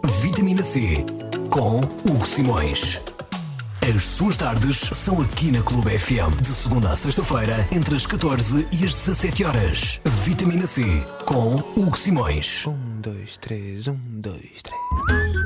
Vitamina C, com Hugo Simões. As suas tardes são aqui na Clube FM, de segunda a sexta-feira, entre as 14 e as 17 horas. Vitamina C, com Hugo Simões. 1, 2, 3, 1, 2, 3.